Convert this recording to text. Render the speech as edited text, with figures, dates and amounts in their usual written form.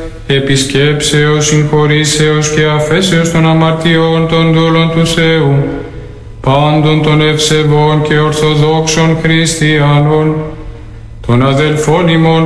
επισκέψεως, συγχωρήσεως και αφέσεως των αμαρτιών των δούλων του Θεού, πάντων των ευσεβών και ορθοδόξων χριστιανών, των αδελφών ημών